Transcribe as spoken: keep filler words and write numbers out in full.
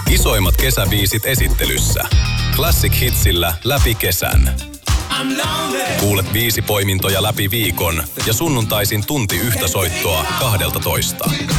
Isoimmat kesäbiisit esittelyssä. Classic Hitsillä läpi kesän. Kuulet biisipoimintoja läpi viikon ja sunnuntaisin tunti yhtä soittoa kahdelta toista.